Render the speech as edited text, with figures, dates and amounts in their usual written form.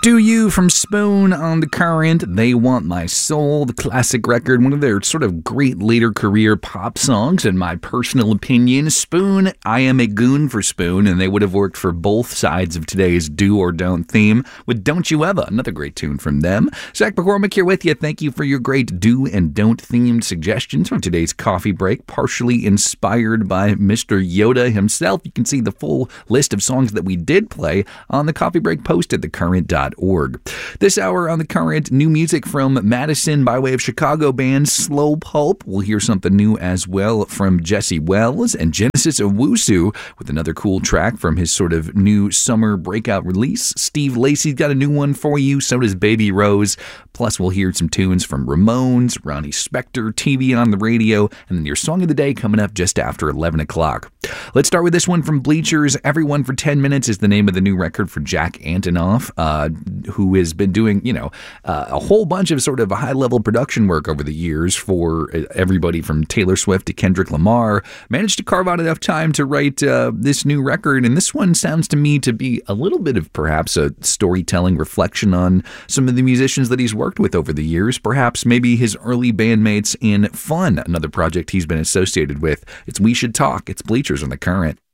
Do You from Spoon on The Current. They Want My Soul, the classic record, one of their sort of great later career pop songs, in my personal opinion. Spoon, I Am a Goon for Spoon, and they would have worked for both sides of today's Do or Don't theme with Don't You Ever, another great tune from them. Zach McCormick here with you. Thank you for your great Do and Don't themed suggestions for today's coffee break, partially inspired by Mr. Yoda himself. You can see the full list of songs that we did play on the coffee break post at thecurrent.org. This hour on The Current, new music from Madison by way of Chicago band Slow Pulp. We'll hear something new as well from Jesse Wells and Genesis Owusu with another cool track from his sort of new summer breakout release. Steve Lacy's got a new one for you, so does Baby Rose. Plus, we'll hear some tunes from Ramones, Ronnie Spector, TV on the radio, and then your song of the day coming up just after 11 o'clock. Let's start with this one from Bleachers. Everyone for 10 Minutes is the name of the new record for Jack Antonoff, who has been doing, a whole bunch of sort of high-level production work over the years for everybody from Taylor Swift to Kendrick Lamar. Managed to carve out enough time to write this new record, and this one sounds to me to be a little bit of perhaps a storytelling reflection on some of the musicians that he's worked with over the years, perhaps maybe his early bandmates in Fun, another project he's been associated with. It's We Should Talk. It's Bleachers on The Current.